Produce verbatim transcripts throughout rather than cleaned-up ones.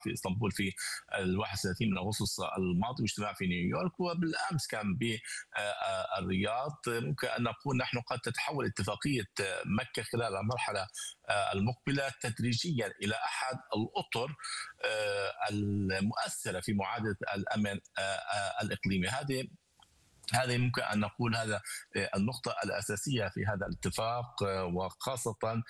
في اسطنبول في ال واحد وثلاثين من اغسطس الماضي، واجتماع في نيويورك، وبالامس كان بالرياض. ممكن ان نقول نحن قد تتحول اتفاقيه مكه خلال المرحله المقبله تدريجيا الى احد الاطر المؤثره في معادله الامن الاقليمي. هذه هذه ممكن ان نقول هذا النقطه الاساسيه في هذا الاتفاق، وخاصه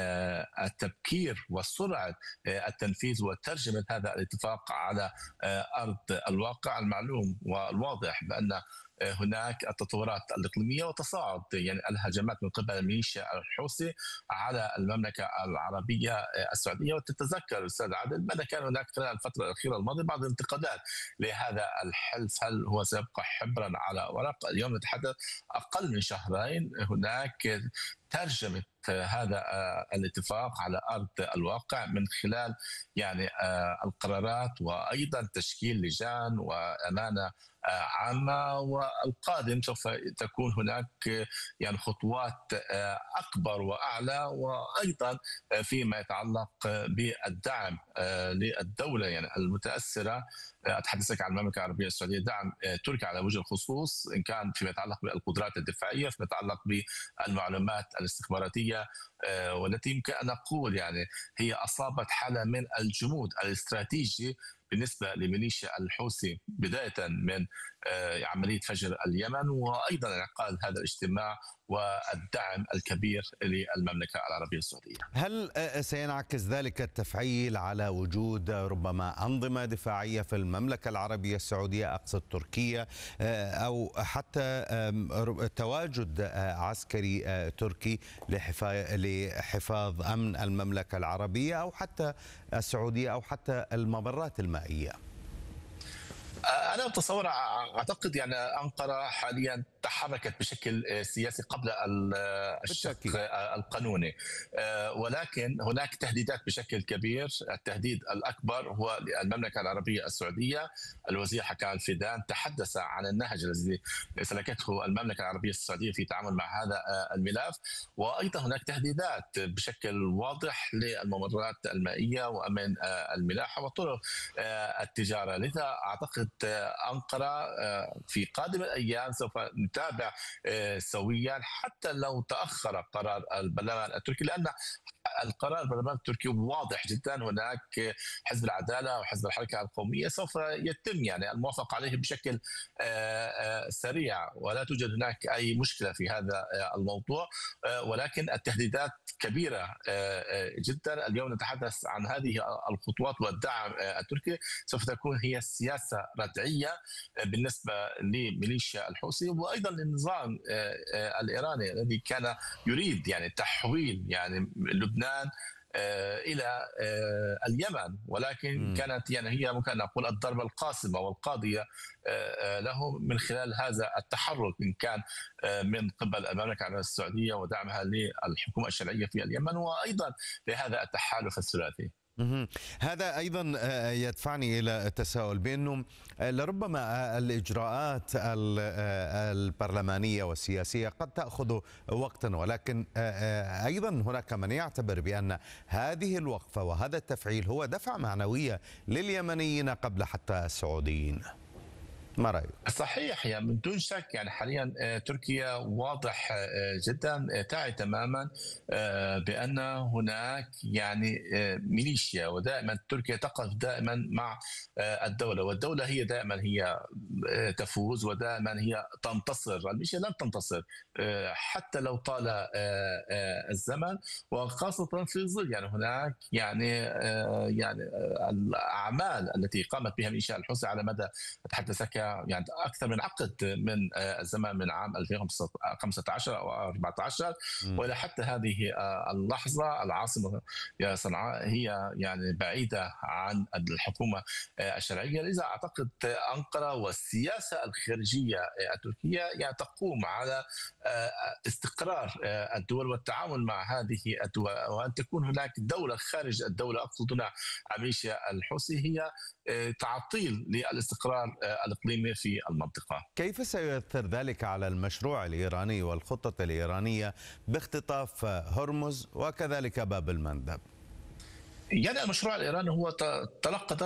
التبكير وسرعه التنفيذ وترجمه هذا الاتفاق على ارض الواقع. المعلوم والواضح بان هناك التطورات الإقليمية وتصاعد يعني الهجمات من قبل الميليشيا الحوثي على المملكة العربية السعودية. وتتذكر أستاذ عادل بأن كان هناك خلال الفترة الأخيرة الماضية بعض الانتقادات لهذا الحلف، هل هو سيبقى حبرا على ورق؟ اليوم نتحدث أقل من شهرين هناك ترجمة هذا الاتفاق على ارض الواقع من خلال يعني القرارات، وايضا تشكيل لجان وامانه عامه. والقادم سوف تكون هناك يعني خطوات اكبر واعلى، وايضا فيما يتعلق بالدعم للدوله يعني المتاثره. اتحدث لك عن المملكه العربيه السعوديه، دعم تركيا على وجه الخصوص، ان كان فيما يتعلق بالقدرات الدفاعيه، فيما يتعلق بالمعلومات الاستخباراتيه، والتي يمكن ان نقول يعني هي اصابت حاله من الجمود الاستراتيجي بالنسبه لميليشيا الحوثي بدايه من عمليه فجر اليمن، وايضا انعقاد هذا الاجتماع والدعم الكبير للمملكه العربيه السعوديه. هل سينعكس ذلك التفعيل على وجود ربما انظمه دفاعيه في المملكه العربيه السعوديه، اقصد تركيا، او حتى تواجد عسكري تركي لحفاظ امن المملكه العربيه او حتى السعوديه او حتى الممرات المائيه؟ أنا أتصور أعتقد يعني أنقرة حاليا تحركت بشكل سياسي قبل الشق القانوني، ولكن هناك تهديدات بشكل كبير. التهديد الأكبر هو للمملكة العربية السعودية. الوزير حكام الفيدان تحدث عن النهج الذي سلكته المملكة العربية السعودية في التعامل مع هذا الملف، وأيضا هناك تهديدات بشكل واضح للممرات المائية وأمن الملاحة وطرق التجارة. لذا أعتقد أنقرة في قادم الأيام سوف نتابع سويا حتى لو تأخر قرار البرلمان التركي، لأن القرار البرلمان التركي واضح جدا. هناك حزب العداله وحزب الحركه القوميه سوف يتم يعني الموافقه عليه بشكل سريع، ولا توجد هناك اي مشكله في هذا الموضوع، ولكن التهديدات كبيره جدا. اليوم نتحدث عن هذه الخطوات والدعم التركي سوف تكون هي السياسه ردعيه بالنسبه لميليشيا الحوثي، وايضا للنظام الايراني الذي كان يريد يعني تحويل يعني لبنان الى اليمن، ولكن كانت يعني هي ممكن نقول الضربه القاصمه والقاضيه له من خلال هذا التحرك، ان كان من قبل المملكه العربيه السعوديه ودعمها للحكومه الشرعيه في اليمن، وايضا لهذا التحالف الثلاثي. هذا أيضا يدفعني إلى التساؤل بأنه لربما الإجراءات البرلمانية والسياسية قد تأخذ وقتا، ولكن أيضا هناك من يعتبر بأن هذه الوقفة وهذا التفعيل هو دفع معنوية لليمنيين قبل حتى السعوديين. ما رأيك؟ صحيح، يعني من دون شك يعني حاليا تركيا واضح جدا تعي تماما بأن هناك يعني ميليشيا، ودائما تركيا تقف دائما مع الدولة، والدولة هي دائما هي تفوز ودائما هي تنتصر. الميليشيا لن تنتصر حتى لو طال الزمن، وخاصة في ظل يعني هناك يعني يعني الأعمال التي قامت بها ميليشيا الحوثي على مدى أتحدث لك يعني اكثر من عقد من الزمان، من عام ألفين وخمسة عشر او أربعة عشر والى حتى هذه اللحظه. العاصمه يا صنعاء هي يعني بعيده عن الحكومه الشرعيه، لذا اعتقد انقره والسياسه الخارجيه التركيه يعني تقوم على استقرار الدول والتعامل مع هذه الدول، وان تكون هناك دوله خارج الدوله، اقصد هنا ميليشيا الحوثي، هي تعطيل للاستقرار الاقليمي في المنطقه. كيف سيؤثر ذلك على المشروع الايراني والخطه الايرانيه باختطاف هرمز وكذلك باب المندب؟ يعني المشروع الايراني هو تلقى